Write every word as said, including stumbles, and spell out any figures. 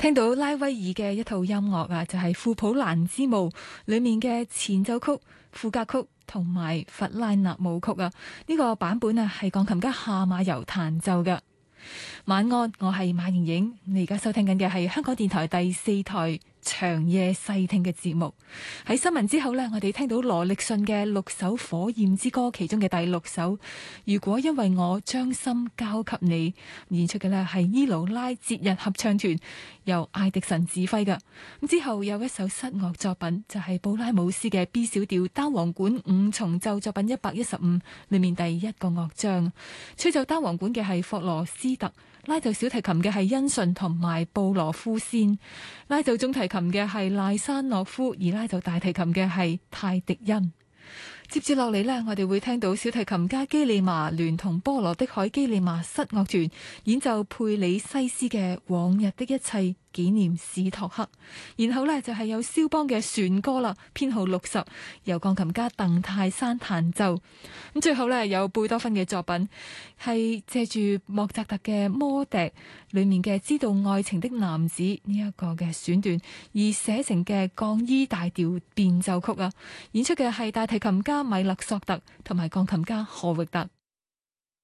聽到拉威爾嘅一套音樂啊，就係、是、庫普蘭之墓裏面嘅前奏曲、賦格曲同埋弗拉納舞曲啊，呢、這個版本啊係鋼琴家夏馬游彈奏嘅。晚安，我係馬瑩瑩，你而家收聽緊嘅係香港電台第四台長夜細聽嘅節目。喺新聞之後呢，我哋聽到羅力遜嘅六首火焰之歌，其中嘅第六首，如果因為我將心交給你，演出嘅呢係伊魯拉節日合唱團，由艾迪臣指揮嘅。咁之後有一首室樂作品，就係、是、布拉姆斯嘅 B 小調單簧管五重奏作品一百一十五裏面第一個樂章，吹奏單簧管嘅係霍羅斯特，拉奏小提琴嘅係恩順同埋布羅夫先，拉奏中提琴嘅係賴山諾夫，而拉奏大提琴嘅係泰迪恩。接住落嚟呢，我哋會聽到小提琴家基利馬聯同波羅的海基利馬室樂團演奏佩里西斯嘅《往日的一切紀念史托克》，然後呢，就係、是、有肖邦嘅旋歌啦，編號六十，由鋼琴家鄧泰山彈奏。咁最後呢，有貝多芬嘅作品，係借住莫扎特嘅《魔笛》裏面嘅知道愛情的男子呢一個嘅選段而寫成嘅降 E 大調變奏曲啊，演出嘅係大提琴家米勒索特同埋鋼琴家何域特。